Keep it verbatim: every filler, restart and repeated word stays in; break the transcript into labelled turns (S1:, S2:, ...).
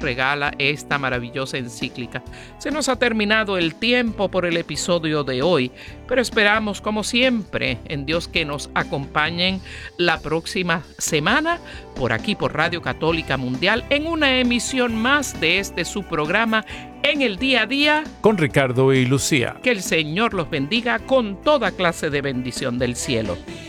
S1: regala esta maravillosa encíclica. Se nos ha terminado el tiempo por el episodio de hoy, pero esperamos, como siempre, en Dios que nos acompañen la próxima semana por aquí, por Radio Católica Mundial, en una emisión más de este su programa En el Día a Día
S2: con Ricardo y Lucía.
S1: Que el Señor los bendiga con toda clase de bendición del cielo.